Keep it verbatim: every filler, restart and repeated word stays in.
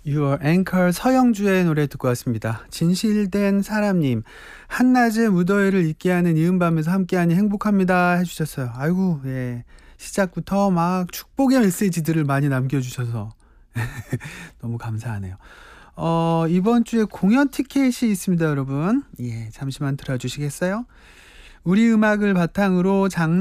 Your Anchor 서영주의 노래 듣고 왔습니다. 진실된 사람님, 한낮의 무더위를 잊게 하는 이은 밤에서 함께하니 행복합니다 해주셨어요. 아이고, 예. 시작부터 막 축복의 메시지들을 많이 남겨주셔서 너무 감사하네요. 어, 이번 주에 공연 티켓이 있습니다, 여러분. 예, 잠시만 들어주시겠어요? 우리 음악을 바탕으로 장